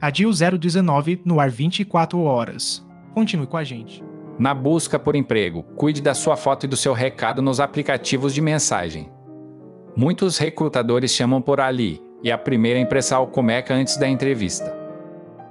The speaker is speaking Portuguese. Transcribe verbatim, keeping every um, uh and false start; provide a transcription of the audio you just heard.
Adil zero dezenove, no ar vinte e quatro horas. Continue com a gente. Na busca por emprego, cuide da sua foto e do seu recado nos aplicativos de mensagem. Muitos recrutadores chamam por ali, e a primeira impressão começa antes da entrevista.